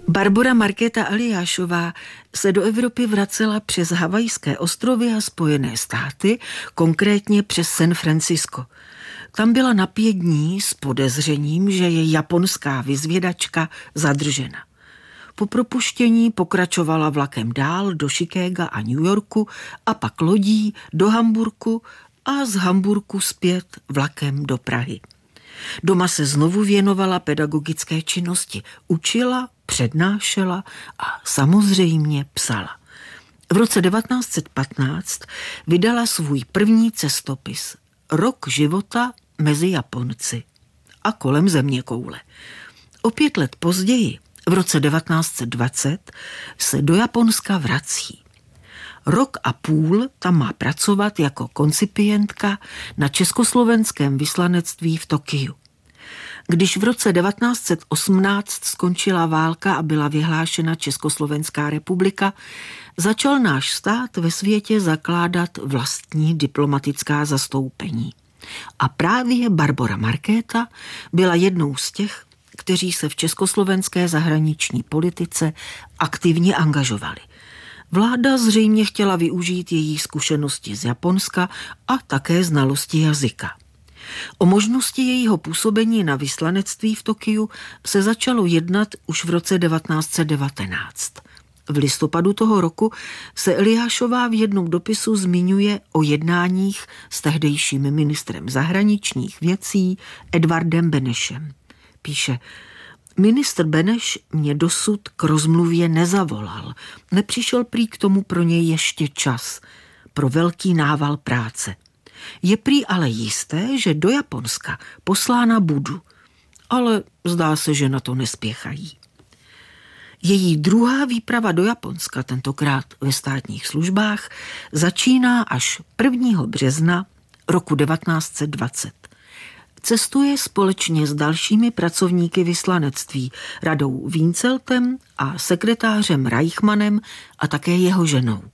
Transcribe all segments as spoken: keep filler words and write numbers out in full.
Barbora Markéta Eliášová se do Evropy vracela přes Havajské ostrovy a Spojené státy, konkrétně přes San Francisco. Tam byla na pět dní s podezřením, že je japonská vyzvědačka zadržena. Po propuštění pokračovala vlakem dál do Chicaga a New Yorku a pak lodí do Hamburku a z Hamburku zpět vlakem do Prahy. Doma se znovu věnovala pedagogické činnosti, učila, přednášela a samozřejmě psala. V roce devatenáct set patnáct vydala svůj první cestopis Rok života mezi Japonci a kolem zeměkoule. O pět let později, v roce devatenáct set dvacet, se do Japonska vrací. Rok a půl tam má pracovat jako koncipientka na československém vyslanectví v Tokiu. Když v roce devatenáct set osmnáct skončila válka a byla vyhlášena Československá republika, začal náš stát ve světě zakládat vlastní diplomatická zastoupení. A právě Barbora Markéta byla jednou z těch, kteří se v československé zahraniční politice aktivně angažovali. Vláda zřejmě chtěla využít její zkušenosti z Japonska a také znalosti jazyka. O možnosti jejího působení na vyslanectví v Tokiu se začalo jednat už v roce devatenáct set devatenáct. V listopadu toho roku se Eliášová v jednom dopisu zmiňuje o jednáních s tehdejším ministrem zahraničních věcí Edvardem Benešem. Píše: Ministr Beneš mě dosud k rozmluvě nezavolal. Nepřišel prý k tomu pro něj ještě čas, pro velký nával práce. Je prý ale jisté, že do Japonska poslána budu, ale zdá se, že na to nespěchají. Její druhá výprava do Japonska, tentokrát ve státních službách, začíná až prvního března roku devatenáct set dvacet. Cestuje společně s dalšími pracovníky vyslanectví, Radou Weinzeltem a sekretářem Reichmannem a také jeho ženou.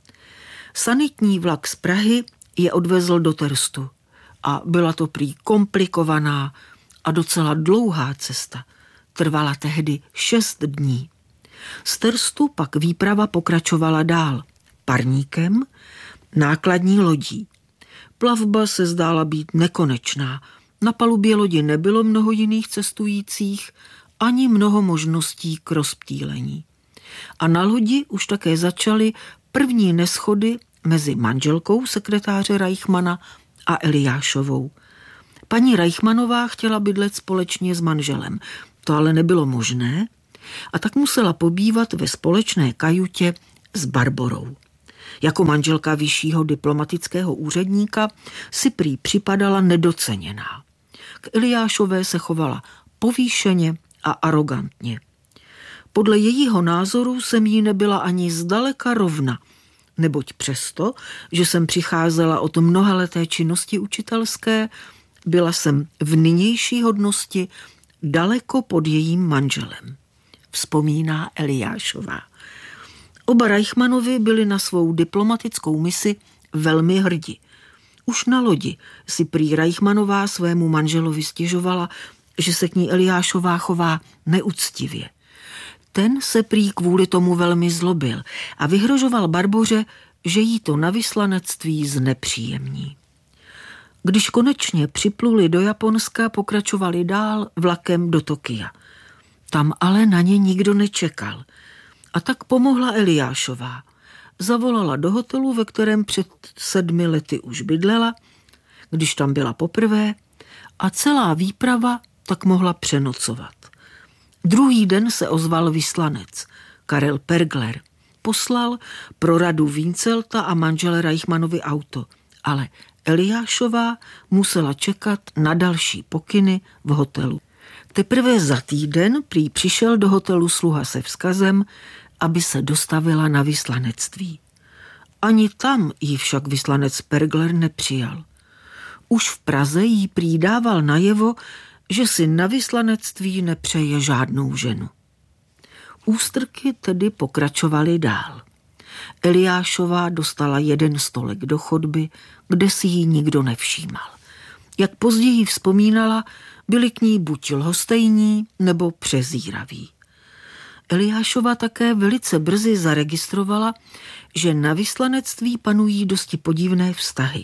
Sanitní vlak z Prahy je odvezl do Terstu a byla to prý komplikovaná a docela dlouhá cesta. Trvala tehdy šest dní. Z Terstu pak výprava pokračovala dál parníkem, nákladní lodí. Plavba se zdála být nekonečná. Na palubě lodi nebylo mnoho jiných cestujících, ani mnoho možností k rozptýlení. A na lodi už také začaly první neshody mezi manželkou sekretáře Reichmana a Eliášovou. Paní Reichmanová chtěla bydlet společně s manželem. To ale nebylo možné a tak musela pobývat ve společné kajutě s Barborou. Jako manželka vyššího diplomatického úředníka si prý připadala nedoceněná. K Eliášové se chovala povýšeně a arogantně. Podle jejího názoru jsem jí nebyla ani zdaleka rovna, neboť přesto, že jsem přicházela od mnohaleté činnosti učitelské, byla jsem v nynější hodnosti daleko pod jejím manželem, vzpomíná Eliášová. Oba Reichmanovi byli na svou diplomatickou misi velmi hrdí. Už na lodi si prý Reichmanová svému manželovi stěžovala, že se k ní Eliášová chová neúctivě. Ten se prý kvůli tomu velmi zlobil a vyhrožoval Barboře, že jí to na vyslanectví znepříjemní. Když konečně připluli do Japonska, pokračovali dál vlakem do Tokia. Tam ale na ně nikdo nečekal. A tak pomohla Eliášová. Zavolala do hotelu, ve kterém před sedmi lety už bydlela, když tam byla poprvé, a celá výprava tak mohla přenocovat. Druhý den se ozval vyslanec, Karel Pergler. Poslal pro Radu Weinzelta a manžele Reichmanovi auto, ale Eliášová musela čekat na další pokyny v hotelu. Teprve za týden prý přišel do hotelu sluha se vzkazem, aby se dostavila na vyslanectví. Ani tam jí však vyslanec Pergler nepřijal. Už v Praze jí prý dával najevo, že si na vyslanectví nepřeje žádnou ženu. Ústrky tedy pokračovaly dál. Eliášová dostala jeden stolek do chodby, kde si jí nikdo nevšímal. Jak později vzpomínala, byli k ní buď lhostejní nebo přezíraví. Eliášova také velice brzy zaregistrovala, že na vyslanectví panují dosti podivné vztahy.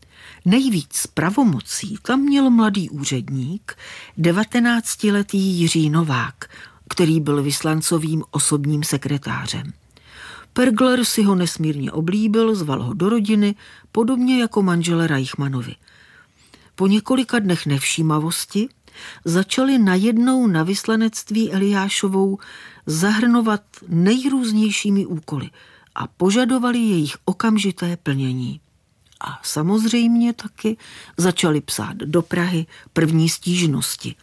Nejvíc pravomocí tam měl mladý úředník, devatenáctiletý Jiří Novák, který byl vyslancovým osobním sekretářem. Pergler si ho nesmírně oblíbil, zval ho do rodiny, podobně jako manžele Reichmannovi. Po několika dnech nevšímavosti začali najednou na vyslanectví Eliášovou zahrnovat nejrůznějšími úkoly a požadovali jejich okamžité plnění. A samozřejmě taky začali psát do Prahy první stížnosti.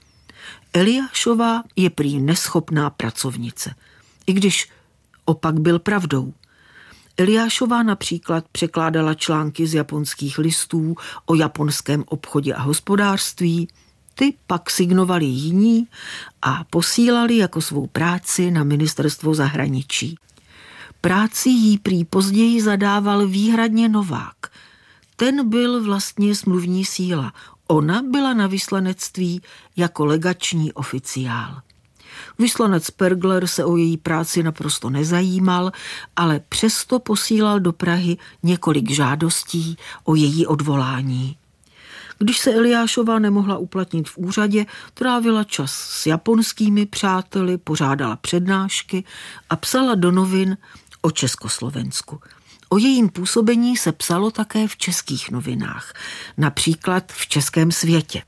Eliášová je prý neschopná pracovnice, i když opak byl pravdou. Eliášová například překládala články z japonských listů o japonském obchodě a hospodářství, ty pak signovali jiní a posílali jako svou práci na ministerstvo zahraničí. Práci jí prý později zadával výhradně Novák. Ten byl vlastně smluvní síla. Ona byla na vyslanectví jako legační oficiál. Vyslanec Pergler se o její práci naprosto nezajímal, ale přesto posílal do Prahy několik žádostí o její odvolání. Když se Eliášová nemohla uplatnit v úřadě, trávila čas s japonskými přáteli, pořádala přednášky a psala do novin o Československu. O jejím působení se psalo také v českých novinách, například v Českém světě.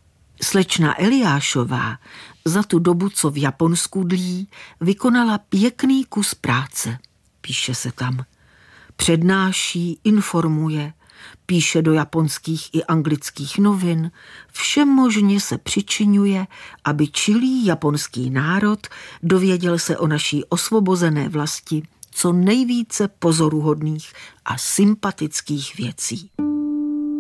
Slečna Eliášová za tu dobu, co v Japonsku dlí, vykonala pěkný kus práce, píše se tam. Přednáší, informuje, píše do japonských i anglických novin, všemožně se přičiňuje, aby čilý japonský národ dověděl se o naší osvobozené vlasti co nejvíce pozoruhodných a sympatických věcí.